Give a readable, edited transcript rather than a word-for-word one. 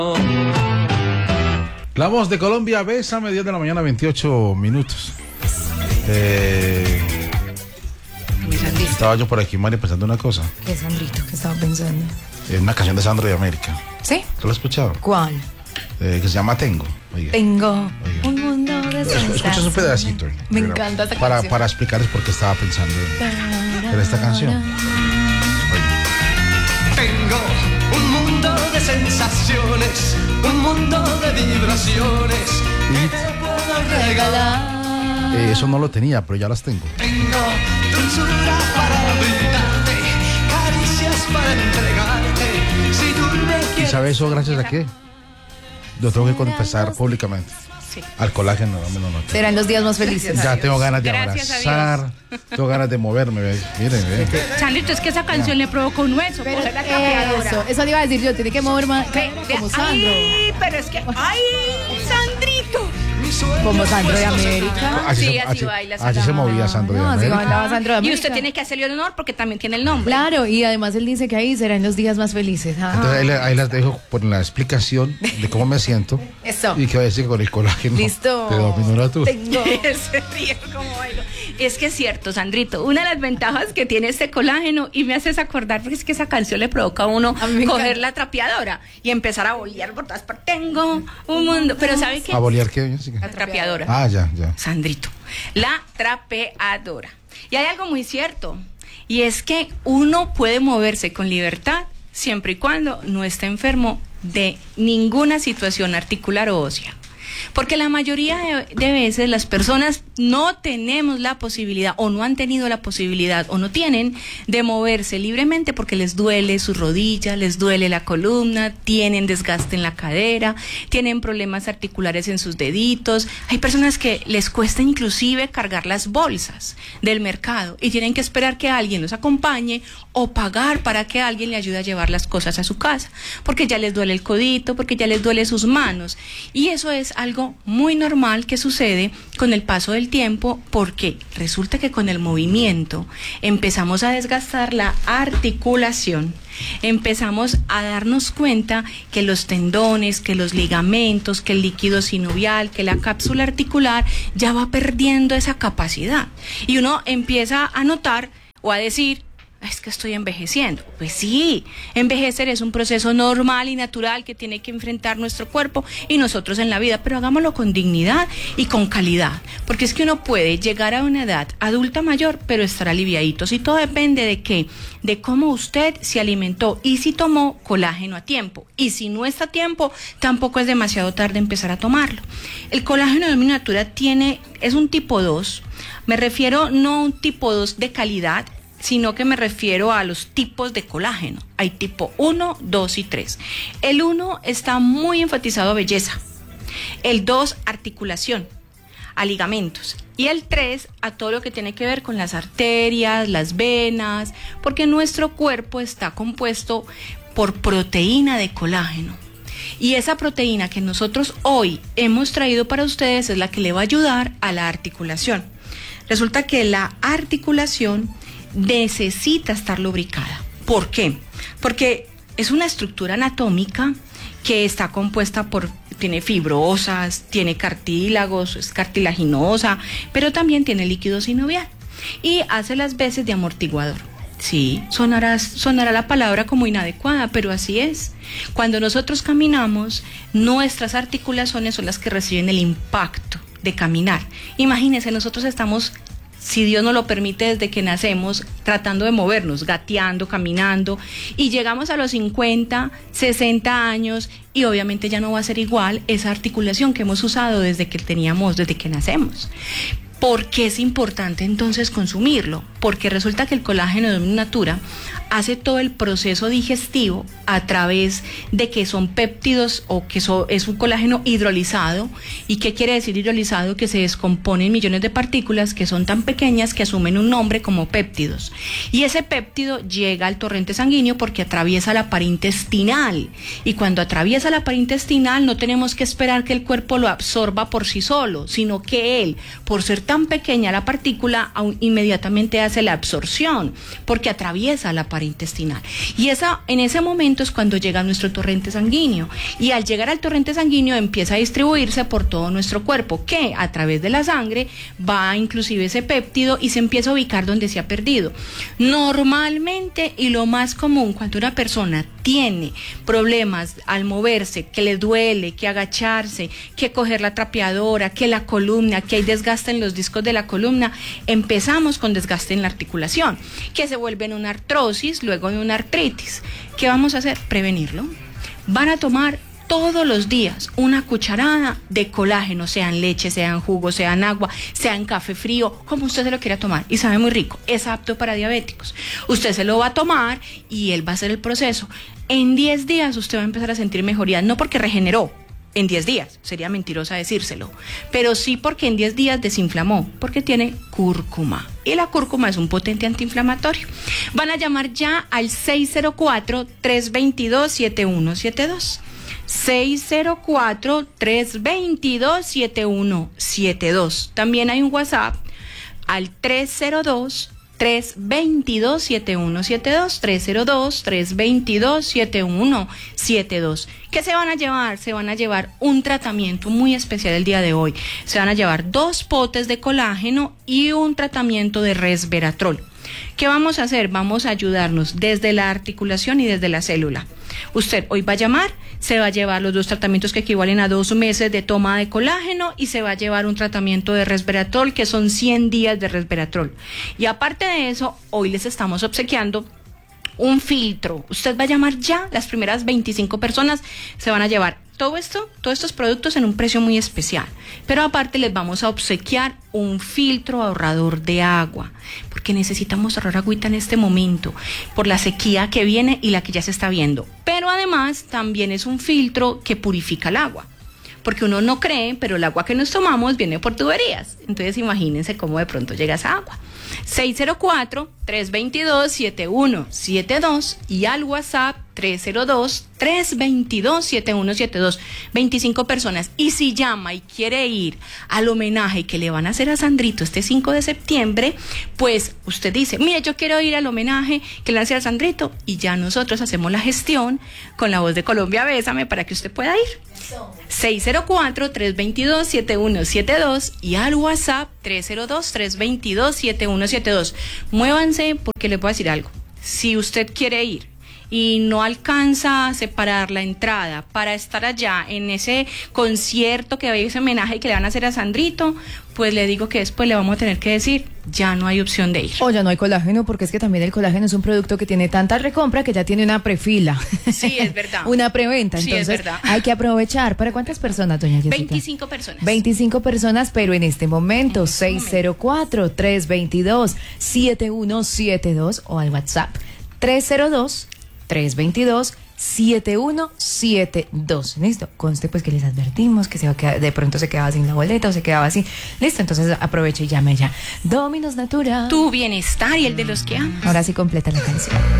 La voz de Colombia, Bésame, 10 de la mañana, 28 minutos. Estaba yo por aquí, Mari, pensando una cosa. ¿Qué, Sandrito? ¿Qué estaba pensando? Una canción de Sandro de América. ¿Sí? ¿Tú la has escuchado? ¿Cuál? Que se llama Tengo. Oiga. Tengo un mundo de sensaciones. Escucha un pedacito. Me encanta esta para, canción. para explicarles por qué estaba pensando en esta canción. Oiga. Tengo un mundo de sensaciones, un mundo de vibraciones que te puedo regalar. Eso no lo tenía, pero ya las tengo. Tengo dulzura para brindarte, caricias para entregarte. Si tú me ¿Y quieres. sabe eso gracias a qué? Lo tengo que confesar públicamente. Sí. Al colágeno no me lo noté. Serán los días más felices. Ya tengo ganas de Gracias abrazar, tengo ganas de moverme. Miren, Sandrito, es que esa canción le provocó un hueso. Pero coger la trapeadora. eso le iba a decir yo, tiene que mover más como Sandro. Ay, pero es que. ¡Ay, Sandrito! Como Sandro de América. Sí, así baila así se movía Sandro de No, así América. bailaba Sandro de Y América. usted tiene que hacerle honor porque también tiene el nombre. Claro, y además él dice que ahí serán los días más felices. Ah, Entonces ahí las dejo por la explicación de cómo me siento. Eso. Y que va a decir que con el colágeno Listo. te domino la tuya. Tengo. Se ríe como bailo. Es que es cierto, Sandrito. Una de las ventajas que tiene este colágeno, y me haces acordar, porque es que esa canción le provoca a uno A mí me coger encanta. la trapeadora y empezar a bolear por todas partes. Tengo un mundo. Pero ¿sabe qué? ¿A bolear qué, doña Jessica? La trapeadora. Ah, ya. Sandrito, la trapeadora. Y hay algo muy cierto, y es que uno puede moverse con libertad siempre y cuando no esté enfermo de ninguna situación articular o ósea. Porque la mayoría de veces las personas no tenemos la posibilidad o no han tenido la posibilidad o no tienen de moverse libremente porque les duele su rodilla, les duele la columna, tienen desgaste en la cadera, tienen problemas articulares en sus deditos. Hay personas que les cuesta inclusive cargar las bolsas del mercado y tienen que esperar que alguien los acompañe o pagar para que alguien le ayude a llevar las cosas a su casa, porque ya les duele el codito, porque ya les duele sus manos. Y eso es algo muy normal que sucede con el paso del tiempo, porque resulta que con el movimiento empezamos a desgastar la articulación, empezamos a darnos cuenta que los tendones, que los ligamentos, que el líquido sinovial, que la cápsula articular ya va perdiendo esa capacidad. Y uno empieza a notar o a decir: es que estoy envejeciendo. Pues sí, envejecer es un proceso normal y natural que tiene que enfrentar nuestro cuerpo y nosotros en la vida, pero hagámoslo con dignidad y con calidad, porque es que uno puede llegar a una edad adulta mayor, pero estar aliviadito. Y todo depende de qué, de cómo usted se alimentó y si tomó colágeno a tiempo. Y si no está a tiempo, tampoco es demasiado tarde empezar a tomarlo. El colágeno de Natura es un tipo 2, me refiero no a un tipo 2 de calidad, sino que me refiero a los tipos de colágeno. Hay tipo 1, 2 y 3. El 1 está muy enfatizado a belleza. El 2, articulación, a ligamentos. Y el 3, a todo lo que tiene que ver con las arterias, las venas, porque nuestro cuerpo está compuesto por proteína de colágeno. Y esa proteína que nosotros hoy hemos traído para ustedes es la que le va a ayudar a la articulación. Resulta que la articulación necesita estar lubricada. ¿Por qué? Porque es una estructura anatómica que está compuesta tiene fibrosas, tiene cartílagos, es cartilaginosa, pero también tiene líquido sinovial y hace las veces de amortiguador. Sí, sonará la palabra como inadecuada, pero así es. Cuando nosotros caminamos, nuestras articulaciones son las que reciben el impacto de caminar. Imagínense, nosotros estamos, si Dios nos lo permite, desde que nacemos, tratando de movernos, gateando, caminando, y llegamos a los 50, 60 años, y obviamente ya no va a ser igual esa articulación que hemos usado desde que nacemos. ¿Por qué es importante entonces consumirlo? Porque resulta que el colágeno de Natura hace todo el proceso digestivo a través de que son péptidos o que es un colágeno hidrolizado. ¿Y qué quiere decir hidrolizado? Que se descompone en millones de partículas que son tan pequeñas que asumen un nombre como péptidos. Y ese péptido llega al torrente sanguíneo porque atraviesa la pared intestinal. Y cuando atraviesa la pared intestinal no tenemos que esperar que el cuerpo lo absorba por sí solo, sino que él, por ser tan pequeña la partícula, inmediatamente hace la absorción porque atraviesa la pared flora intestinal. Y en ese momento es cuando llega nuestro torrente sanguíneo. Y al llegar al torrente sanguíneo empieza a distribuirse por todo nuestro cuerpo, que a través de la sangre va inclusive ese péptido y se empieza a ubicar donde se ha perdido. Normalmente, y lo más común, cuando una persona tiene problemas al moverse, que le duele, que agacharse, que coger la trapeadora, que la columna, que hay desgaste en los discos de la columna, empezamos con desgaste en la articulación, que se vuelve en una artrosis, luego en una artritis. ¿Qué vamos a hacer? Prevenirlo. Van a tomar todos los días una cucharada de colágeno, sea en leche, sea en jugo, sea en agua, sea en café frío, como usted se lo quiera tomar, y sabe muy rico, es apto para diabéticos. Usted se lo va a tomar y él va a hacer el proceso. En 10 días usted va a empezar a sentir mejoría, no porque regeneró en 10 días, sería mentirosa decírselo, pero sí porque en 10 días desinflamó, porque tiene cúrcuma. Y la cúrcuma es un potente antiinflamatorio. Van a llamar ya al 604-322-7172. 604-322-7172. También hay un WhatsApp al 302-322-7172, 302-322-7172. ¿Qué se van a llevar? Se van a llevar un tratamiento muy especial el día de hoy. Se van a llevar 2 potes de colágeno y un tratamiento de resveratrol. ¿Qué vamos a hacer? Vamos a ayudarnos desde la articulación y desde la célula. Usted hoy va a llamar, se va a llevar los 2 tratamientos que equivalen a 2 meses de toma de colágeno y se va a llevar un tratamiento de resveratrol que son 100 días de resveratrol. Y aparte de eso, hoy les estamos obsequiando un filtro. Usted va a llamar ya, las primeras 25 personas se van a llevar todo esto, todos estos productos en un precio muy especial. Pero aparte les vamos a obsequiar un filtro ahorrador de agua, porque necesitamos ahorrar agüita en este momento, por la sequía que viene y la que ya se está viendo. Pero además también es un filtro que purifica el agua, porque uno no cree, pero el agua que nos tomamos viene por tuberías. Entonces imagínense cómo de pronto llega esa agua. 604-322-7172 y al WhatsApp 302-322-7172. 25 personas. Y si llama y quiere ir al homenaje que le van a hacer a Sandrito este 5 de septiembre, pues usted dice, mire, yo quiero ir al homenaje que le van a hacer a Sandrito, y ya nosotros hacemos la gestión con La Voz de Colombia Bésame para que usted pueda ir. 604-322-7172 y al WhatsApp 302-322-7172. Muévanse, porque les voy a decir algo. Si usted quiere ir y no alcanza a separar la entrada para estar allá en ese concierto que hay, ese homenaje que le van a hacer a Sandrito, pues le digo que después le vamos a tener que decir, ya no hay opción de ir. O ya no hay colágeno, porque es que también el colágeno es un producto que tiene tanta recompra que ya tiene una prefila. Sí, es verdad. Una preventa, entonces sí, es verdad. hay que aprovechar. ¿Para cuántas personas, doña Jessica? 25 personas. 25 personas, pero en este momento, 604-322-7172 o al WhatsApp 302-322-7172. Listo, conste pues que les advertimos que de pronto se quedaba sin la boleta o se quedaba así. Listo, entonces aproveche y llame ya. Dominos Natura. Tu bienestar y el de los que amas. Ahora sí completa la canción.